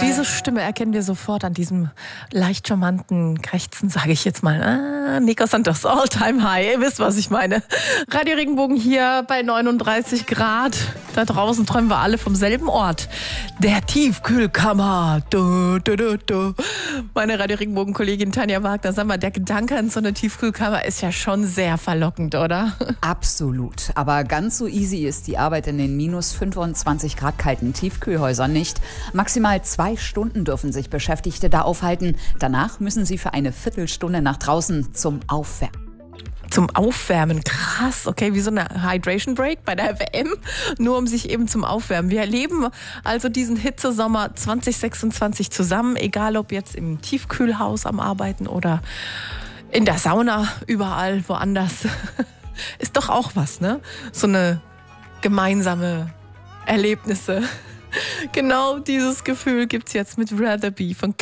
Diese Stimme erkennen wir sofort an diesem leicht charmanten Krächzen, sage ich jetzt mal. Nico Santos, All-Time High. Ihr wisst, was ich meine. Radio Regenbogen hier bei 39 Grad. Da draußen träumen wir alle vom selben Ort. Der Tiefkühlkammer. Du, du, du, du. Meine Radio Regenbogen-Kollegin Tanja Wagner, sag mal, der Gedanke an so eine Tiefkühlkammer ist ja schon sehr verlockend, oder? Absolut. Aber ganz so easy ist die Arbeit in den minus 25 Grad kalten Tiefkühlhäusern nicht. Maximal 2 Stunden dürfen sich Beschäftigte da aufhalten. Danach müssen sie für eine Viertelstunde nach draußen zum Aufwärmen. Zum Aufwärmen, krass, okay, wie so eine Hydration Break bei der WM, nur um sich eben zum Aufwärmen. Wir erleben also diesen Hitzesommer 2026 zusammen, egal ob jetzt im Tiefkühlhaus am Arbeiten oder in der Sauna, überall woanders. Ist doch auch was, ne? So eine gemeinsame Erlebnisse. Genau dieses Gefühl gibt's jetzt mit Rather Be von